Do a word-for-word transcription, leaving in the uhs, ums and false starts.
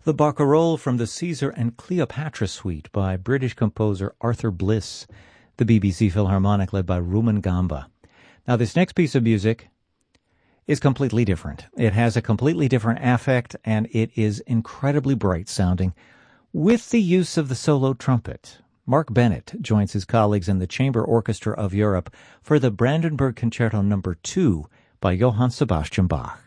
The Barcarolle from the Caesar and Cleopatra Suite by British composer Arthur Bliss, the B B C Philharmonic led by Rumen Gamba. Now, this next piece of music is completely different. It has a completely different affect, and it is incredibly bright sounding, with the use of the solo trumpet. Mark Bennett joins his colleagues in the Chamber Orchestra of Europe for the Brandenburg Concerto Number two by Johann Sebastian Bach.